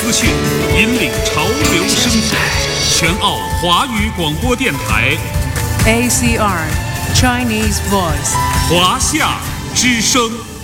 资讯，引领潮流生活。全澳华语广播电台 ACR Chinese Voice 华夏之声。